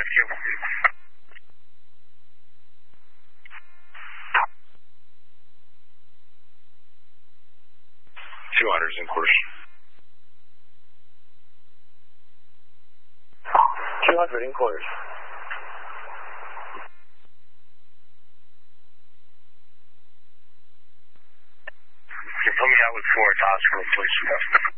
you. 200's in course. 200 in course. Put me out with 4 tops for please.